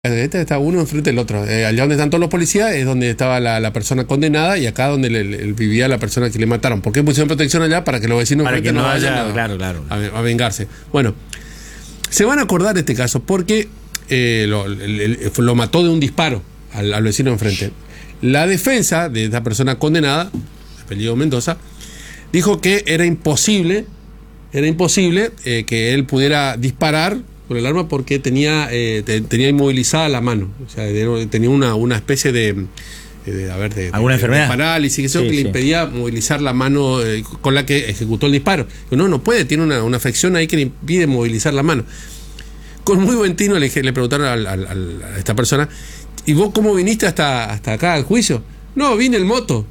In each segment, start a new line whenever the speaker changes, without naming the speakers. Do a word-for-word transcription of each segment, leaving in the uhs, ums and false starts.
Este está uno enfrente del otro. Eh, allá donde están todos los policías es donde estaba la, la persona condenada y acá donde le, le, vivía la persona que le mataron. ¿Por qué pusieron protección allá? Para que los vecinos
para que no,
no
vayan
vayan
a, claro, claro.
A, a vengarse. Bueno, se van a acordar de este caso porque eh, lo, el, el, lo mató de un disparo al, al vecino enfrente. La defensa de esta persona condenada, apellido Mendoza, dijo que era imposible, era imposible eh, que él pudiera disparar con el arma porque tenía eh, te, tenía inmovilizada la mano, o sea, tenía una, una especie de, de a ver, de,
alguna
de,
enfermedad,
de parálisis, eso
sí,
que
sí.
le impedía movilizar la mano eh, con la que ejecutó el disparo. No, no puede, tiene una, una afección ahí que le impide movilizar la mano. Con muy buen tino le, le preguntaron al, al, al, a esta persona: ¿y vos cómo viniste hasta, hasta acá al juicio? No, vine en moto.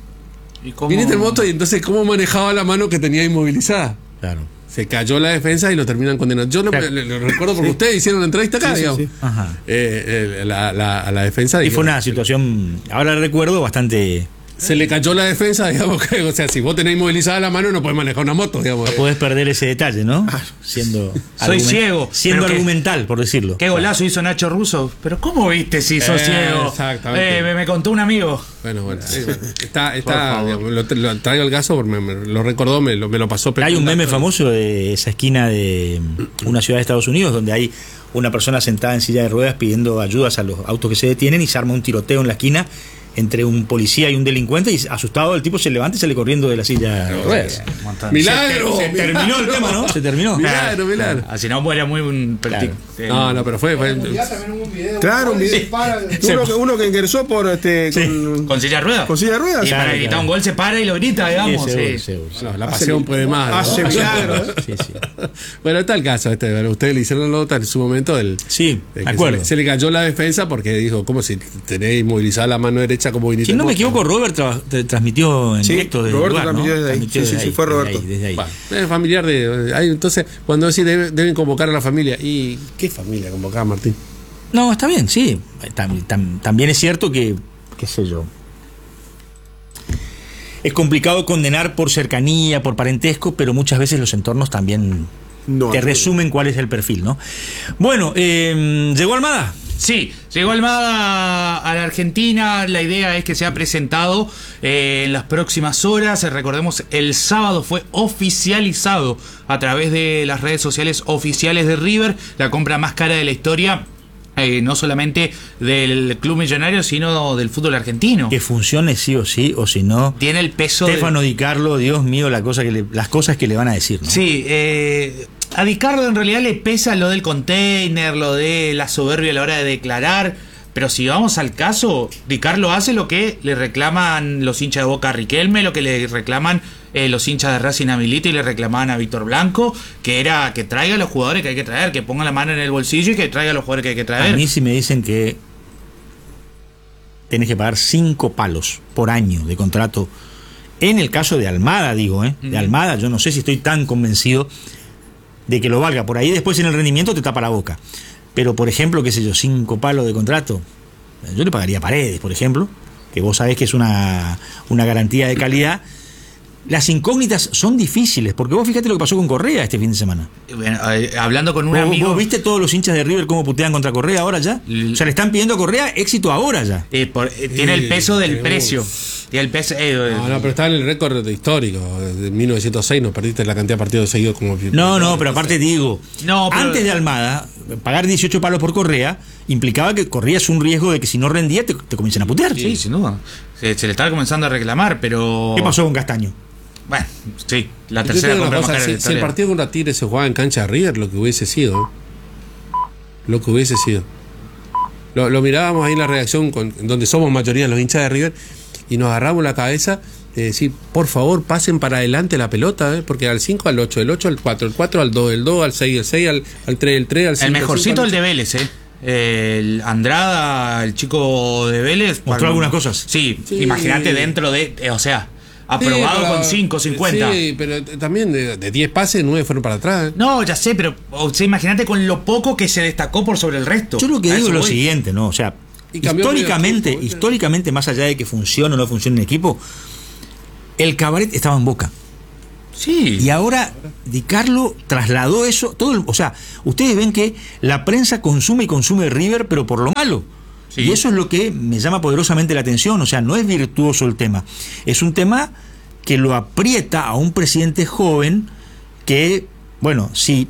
¿Y cómo?
Viniste en moto y entonces ¿cómo manejaba la mano que tenía inmovilizada?
Claro.
Se cayó la defensa y lo terminan condenando. Yo lo,
Claro.
lo, lo recuerdo porque sí. Ustedes hicieron la entrevista acá,
sí,
digamos.
sí, sí. Ajá.
Eh, eh, la, la, a la defensa.
Y
digamos,
fue una situación, ahora recuerdo, bastante...
Se le cayó la defensa, digamos, que, o sea, si vos tenés inmovilizada la mano no podés manejar una moto, digamos.
No podés perder ese detalle, ¿no? Ah, siendo
soy ciego.
Siendo argumental,
qué,
por decirlo.
Qué golazo hizo Nacho Russo. Pero ¿cómo viste si sos eh, ciego?
Exactamente.
Eh, me, me contó un amigo.
Bueno, bueno. Sí, bueno. Está, está digamos, lo, lo traigo al caso porque me, me lo recordó, me lo, me lo pasó.
Hay un meme famoso de esa esquina de una ciudad de Estados Unidos donde hay una persona sentada en silla de ruedas pidiendo ayudas a los autos que se detienen y se arma un tiroteo en la esquina entre un policía y un delincuente y asustado el tipo se levanta y sale corriendo de la silla de ruedas.
¡Milagro!
Se, te, se terminó el tema, ¿no? Se terminó.
Milagro, milagro.
Así no era muy un
claro.
No, no, pero fue... fue
claro, un video. Uno, que, uno que ingresó por este
sí.
con,
con silla de ruedas.
Con silla de ruedas.
Y para evitar claro. un gol se para y lo grita, digamos.
Sí,
sí.
seguro, seguro.
No, la pasión hace, puede más.
Hace
¿no?
milagros.
Sí, sí.
Bueno, está el caso este. Ustedes le hicieron la nota en su momento. El,
sí, de acuerdo.
Se le, se le cayó la defensa porque dijo, ¿cómo si tenés inmovilizada la mano derecha como viniste?
Si no me equivoco, Robert tra tra transmitió en
sí,
directo desde
Roberto
el lugar,
transmitió
¿no?
desde ahí.
Transmitió
sí, sí,
desde
sí,
ahí,
fue Roberto.
Desde ahí, desde ahí.
Bueno, es familiar de... Hay, entonces, cuando decís deben, deben convocar a la familia. ¿Y qué familia convocaba, Martín?
No, está bien, sí. Tam, tam, también es cierto que, qué sé yo, es complicado condenar por cercanía, por parentesco, pero muchas veces los entornos también no, te no, resumen no. cuál es el perfil, ¿no? Bueno, eh, ¿llegó Almada?
Sí, llegó Almada a la Argentina. La idea es que sea presentado eh, en las próximas horas. Recordemos, el sábado fue oficializado a través de las redes sociales oficiales de River, la compra más cara de la historia. Eh, no solamente del club millonario, sino del fútbol argentino.
Que funcione sí o sí, o si no...
Tiene el peso
Stefano
de...
Di Carlo, Dios mío, la cosa que le, las cosas que le van a decir, ¿no?
Sí, eh, a Di Carlo en realidad le pesa lo del container, lo de la soberbia a la hora de declarar. Pero si vamos al caso, Di Carlo hace lo que le reclaman los hinchas de Boca a Riquelme, lo que le reclaman eh, los hinchas de Racing a Milito y le reclamaban a Víctor Blanco, que era que traiga a los jugadores que hay que traer, que ponga la mano en el bolsillo y que traiga a los jugadores que hay que traer.
A mí sí me dicen que tenés que pagar cinco palos por año de contrato. En el caso de Almada, digo, ¿eh? De Almada, yo no sé si estoy tan convencido de que lo valga. Por ahí después en el rendimiento te tapa la boca. Pero, por ejemplo, qué sé yo, cinco palos de contrato, yo le pagaría a Paredes, por ejemplo, que vos sabés que es una, una garantía de calidad. Las incógnitas son difíciles, porque vos fíjate lo que pasó con Correa este fin de semana.
Bueno, eh, hablando con un
¿Vos,
amigo...
¿Vos viste todos los hinchas de River cómo putean contra Correa ahora ya? O sea, le están pidiendo a Correa éxito ahora ya.
Eh, por, eh, tiene el peso del precio. Y el peso, eh,
no, no, pero está en el récord histórico. De mil novecientos seis no perdiste la cantidad de partidos seguidos como...
No, no, pero aparte digo,
no, pero...
antes de Almada, pagar dieciocho palos por Correa implicaba que corrías un riesgo de que si no rendía te, te comiencen a putear.
Sí, sí, sin duda. Se, se le estaba comenzando a reclamar, pero...
¿Qué pasó con Castaño?
Bueno, sí, la tercera compra más cara de la
historia. Si el partido contra Tigre se jugaba en cancha de River, lo que hubiese sido, ¿eh? Lo que hubiese sido. Lo, lo mirábamos ahí en la redacción, con, donde somos mayoría los hinchas de River, y nos agarramos la cabeza de decir, por favor, pasen para adelante la pelota, ¿eh? Porque al cinco, al ocho, del ocho al cuatro, el cuatro al dos, el dos al seis, el seis al, al tres, el tres al cinco.
El mejorcito el de Vélez, ¿eh? El Andrada, el chico de Vélez.
¿Mostró
bueno,
algunas cosas?
Sí,
sí.
Imagínate dentro de... Eh, o sea... Aprobado sí, con cinco, cincuenta.
Sí, pero también de diez pases, nueve fueron para atrás. ¿eh?
No, ya sé, pero o sea, imagínate con lo poco que se destacó por sobre el resto.
Yo lo que digo es lo voy. siguiente, ¿no? O sea, históricamente, tiempo, históricamente, más allá de que funcione o no funcione en equipo, el Cabaret estaba en Boca.
Sí.
Y ahora Di Carlo trasladó eso, todo el- o sea, ustedes ven que la prensa consume y consume River, pero por lo malo.
Sí.
Y eso es lo que me llama poderosamente la atención, o sea, no es virtuoso el tema. Es un tema que lo aprieta a un presidente joven que, bueno, si,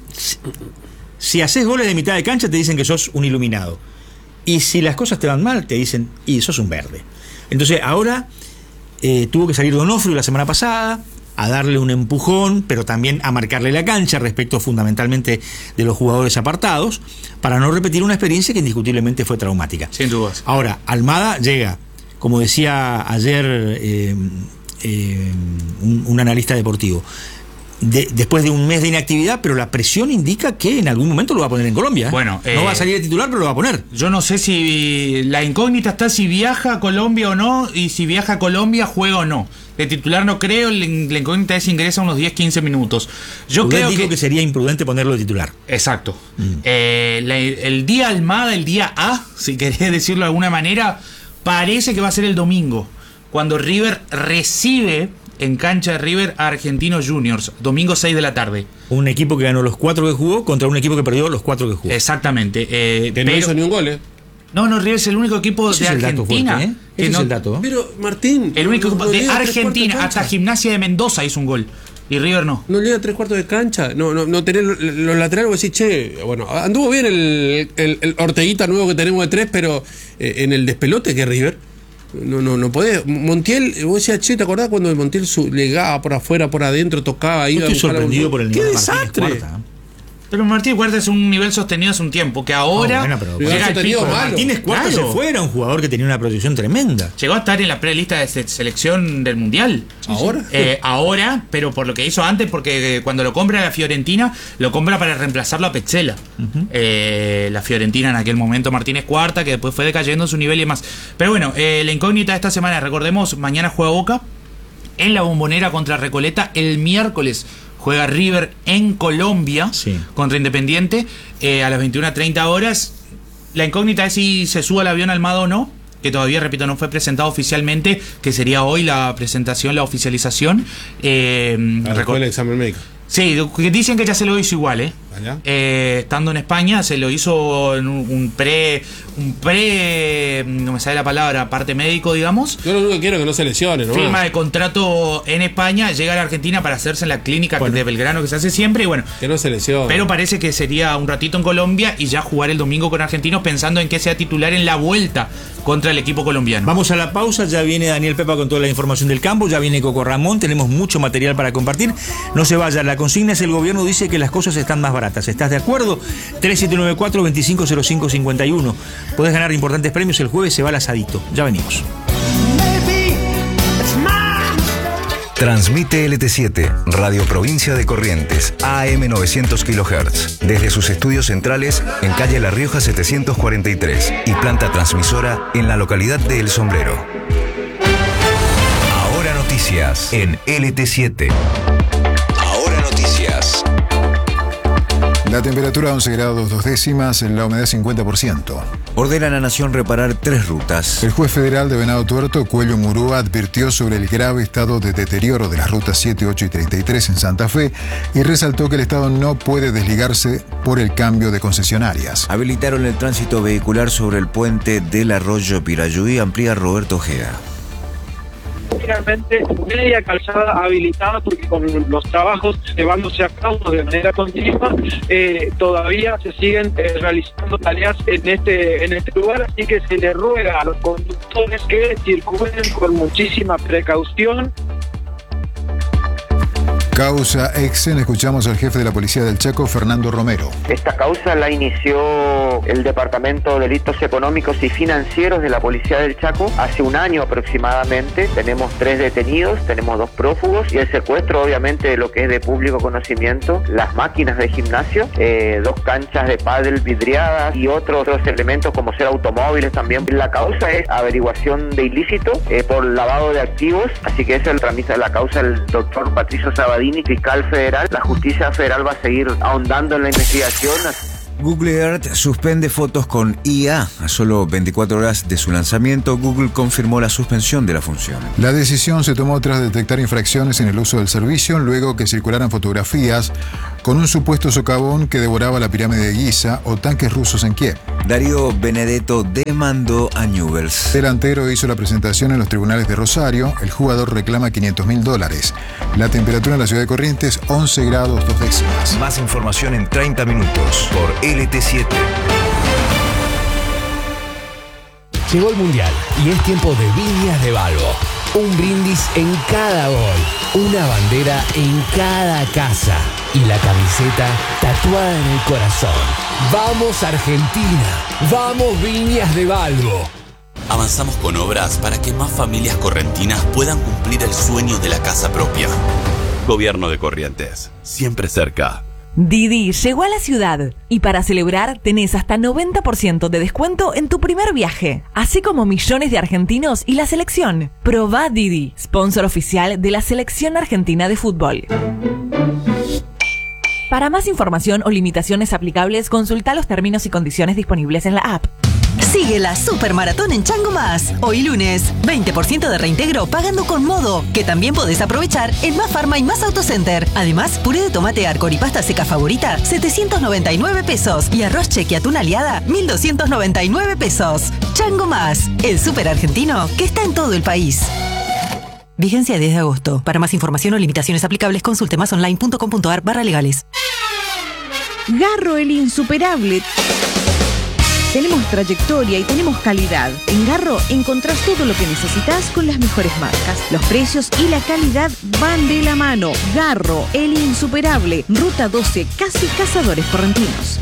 si haces goles de mitad de cancha te dicen que sos un iluminado. Y si las cosas te van mal, te dicen, y sos un verde. Entonces, ahora eh, tuvo que salir Donofrio la semana pasada a darle un empujón, pero también a marcarle la cancha respecto fundamentalmente de los jugadores apartados, para no repetir una experiencia que indiscutiblemente fue traumática.
Sin dudas.
Ahora, Almada llega, como decía ayer eh, eh, un, un analista deportivo, de- después de un mes de inactividad, pero la presión indica que en algún momento lo va a poner en Colombia. ¿eh?
Bueno,
no
eh,
va a salir de titular, pero lo va a poner.
Yo no sé si la incógnita está si viaja a Colombia o no, y si viaja a Colombia juega o no. De titular no creo, la la incógnita es si ingresa unos diez quince minutos. Yo
Usted
creo
dijo
que...
que sería imprudente ponerlo de titular.
Exacto. Eh, la- el día Almada, el día A, si querés decirlo de alguna manera, parece que va a ser el domingo, cuando River recibe en cancha de River a Argentinos Juniors, domingo seis de la tarde.
Un equipo que ganó los cuatro que jugó contra un equipo que perdió los cuatro que jugó.
Exactamente. eh,
Que no
pero-
hizo ni un gol, ¿eh?
no, no, River es el único equipo
Ese
de
es el dato
Argentina.
fuerte, ¿eh?
que
Ese
no-
es el dato. ¿eh?
Pero, Martín.
El único
no-
equipo
no
de
llega a tres cuartos
Argentina,
de cancha.
hasta Gimnasia de Mendoza hizo un gol. Y River no.
No llega a tres cuartos de cancha. No, no, no tener los lo laterales, vos decís, che, bueno, anduvo bien el, el, el Orteguita nuevo que tenemos de tres, pero eh, en el despelote que River. No, no, no podés. Montiel, vos decías, che, ¿te acordás cuando Montiel su, legaba por afuera, por adentro, tocaba, iba
Yo
a
estoy
buscar
sorprendido
algún-
por el
¡Qué
nivel de Martínez
desastre!
Cuarta, ¿eh?
Pero Martínez Cuarta es un nivel sostenido hace un tiempo, que ahora
Ah, bueno, pero-
Pero
llega
ha
al
tenido
pico.
malo.
Martínez Cuarta
Claro.
se fue, era un jugador que tenía una proyección tremenda.
Llegó a estar en la prelista de se- selección del Mundial.
¿Ahora?
Eh, ahora, pero por lo que hizo antes, porque eh, cuando lo compra la Fiorentina, lo compra para reemplazarlo a Petzela. Eh, la Fiorentina en aquel momento, Martínez Cuarta, que después fue decayendo en su nivel y demás. Pero bueno, eh, la incógnita de esta semana, recordemos, mañana juega Boca en la Bombonera contra Recoleta. El miércoles juega River en Colombia
Sí.
contra Independiente eh, a las veintiuna treinta horas. La incógnita es si se sube al avión Almada o no, que todavía, repito, no fue presentado oficialmente, que sería hoy la presentación, la oficialización. Eh,
Ahora
recor-
fue el examen médico.
Sí, que dicen que ya se lo hizo igual, ¿eh?
¿Allá?
Eh, estando en España, se lo hizo en un, un pre. Un pre. No me sale la palabra, parte médico, digamos.
Yo lo único que quiero es que no se lesione, ¿no?
Firma de contrato en España, llega a la Argentina para hacerse en la clínica de Belgrano que se hace siempre, y bueno.
Que no se lesione.
Pero parece que sería un ratito en Colombia y ya jugar el domingo con Argentinos, pensando en que sea titular en la vuelta contra el equipo colombiano.
Vamos a la pausa, ya viene Daniel Pepa con toda la información del campo, ya viene Coco Ramón, tenemos mucho material para compartir. No se vaya, la consigna es: el gobierno dice que las cosas están más baratas. ¿Estás de acuerdo? tres siete nueve cuatro, dos cinco cero cinco, cinco uno. Podés ganar importantes premios, el jueves se va al asadito. Ya venimos.
Transmite L T siete, Radio Provincia de Corrientes, A M novecientos kilohertz, desde sus estudios centrales en calle La Rioja setecientos cuarenta y tres y planta transmisora en la localidad de El Sombrero. Ahora noticias en L T siete. Ahora noticias.
La temperatura once grados dos décimas, la humedad cincuenta por ciento.
Ordena a la Nación reparar tres rutas.
El juez federal de Venado Tuerto, Cuello Murúa, advirtió sobre el grave estado de deterioro de las rutas siete, ocho y treinta y tres en Santa Fe y resaltó que el Estado no puede desligarse por el cambio de concesionarias.
Habilitaron el tránsito vehicular sobre el puente del Arroyo Pirayuí, amplía Roberto Ojeda.
Finalmente, media calzada habilitada porque con los trabajos llevándose a cabo de manera continua, eh, todavía se siguen eh, realizando tareas en este en este lugar, así que se le ruega a los conductores que circulen con muchísima precaución.
Causa Exen, escuchamos al jefe de la Policía del Chaco, Fernando Romero.
Esta causa la inició el Departamento de Delitos Económicos y Financieros de la Policía del Chaco hace un año aproximadamente. Tenemos tres detenidos, tenemos dos prófugos y el secuestro, obviamente, de lo que es de público conocimiento, las máquinas de gimnasio, eh, dos canchas de pádel vidriadas y otros, otros elementos como ser automóviles también. La causa es averiguación de ilícito eh, por lavado de activos, así que esa es el tramita de la causa el doctor Patricio Sabadini, fiscal federal. La justicia federal va a seguir ahondando en la investigación.
Google Earth suspende fotos con I A. A solo veinticuatro horas de su lanzamiento, Google confirmó la suspensión de la función.
La decisión se tomó tras detectar infracciones en el uso del servicio, luego que circularan fotografías con un supuesto socavón que devoraba la pirámide de Giza o tanques rusos en Kiev.
Darío Benedetto demandó a Newell's.
El delantero hizo la presentación en los tribunales de Rosario. El jugador reclama quinientos mil dólares. La temperatura en la ciudad de Corrientes, once grados dos décimas.
Más información en treinta minutos por L T siete.
Llegó el Mundial y es tiempo de Viñas de Balbo. Un brindis en cada gol, una bandera en cada casa y la camiseta tatuada en el corazón. ¡Vamos Argentina! ¡Vamos Viñas de Balbo!
Avanzamos con obras para que más familias correntinas puedan cumplir el sueño de la casa propia. Gobierno de Corrientes, siempre cerca.
Didi llegó a la ciudad y para celebrar tenés hasta noventa por ciento de descuento en tu primer viaje, así como millones de argentinos y la selección. Probá Didi, sponsor oficial de la Selección Argentina de Fútbol. Para más información o limitaciones aplicables, consulta los términos y condiciones disponibles en la app.
Sigue la Supermaratón en Chango Más. Hoy lunes, veinte por ciento de reintegro pagando con Modo, que también podés aprovechar en Más Farma y Más Autocenter. Además, puré de tomate Arcor y pasta seca favorita, setecientos noventa y nueve pesos. Y arroz cheque atún aliada, mil doscientos noventa y nueve pesos. Chango Más, el súper argentino que está en todo el país. Vigencia diez de agosto. Para más información o limitaciones aplicables, consulte másonline.com.ar barra legales.
Garro, el insuperable. Tenemos trayectoria y tenemos calidad. En Garro encontrás todo lo que necesitas con las mejores marcas. Los precios y la calidad van de la mano. Garro, el insuperable. Ruta doce, casi Cazadores Correntinos.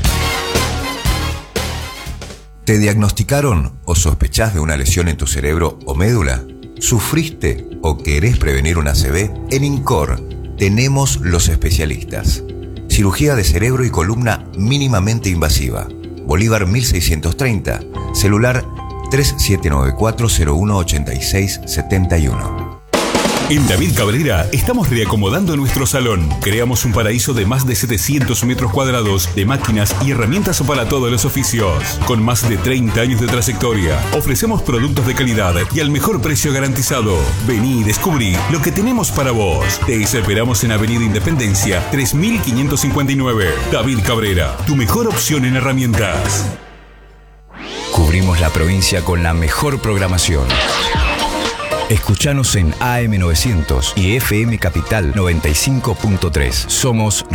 ¿Te diagnosticaron o sospechás de una lesión en tu cerebro o médula? ¿Sufriste o querés prevenir una A C V? En INCOR tenemos los especialistas. Cirugía de cerebro y columna mínimamente invasiva. Bolívar mil seiscientos treinta, celular tres siete nueve cuatro cero uno ocho seis siete uno.
En David Cabrera estamos reacomodando nuestro salón. Creamos un paraíso de más de setecientos metros cuadrados de máquinas y herramientas para todos los oficios. Con más de treinta años de trayectoria, ofrecemos productos de calidad y al mejor precio garantizado. Vení y descubrí lo que tenemos para vos. Te esperamos en Avenida Independencia tres mil quinientos cincuenta y nueve. David Cabrera, tu mejor opción en herramientas.
Cubrimos la provincia con la mejor programación. Escuchanos en A M novecientos y F M Capital noventa y cinco punto tres. Somos